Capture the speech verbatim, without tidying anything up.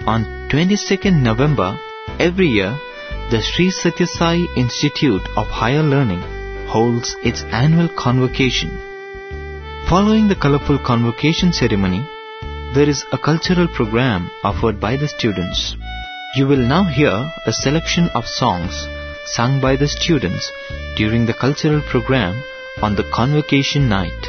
On twenty-second November, every year, the Sri Satya Sai Institute of Higher Learning holds its annual convocation. Following the colorful convocation ceremony, there is a cultural program offered by the students. You will now hear a selection of songs sung by the students during the cultural program on the convocation night.